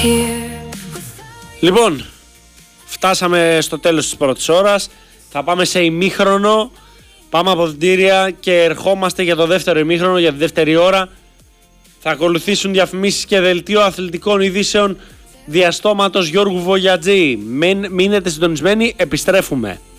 Λοιπόν, φτάσαμε στο τέλος της πρώτης ώρας. Θα πάμε σε ημίχρονο. Πάμε αποδυτήρια και ερχόμαστε για το δεύτερο ημίχρονο, για τη δεύτερη ώρα. Θα ακολουθήσουν διαφημίσεις και δελτίο αθλητικών ειδήσεων διαστόματος Γιώργου Βογιατζή. Μείνετε συντονισμένοι, επιστρέφουμε.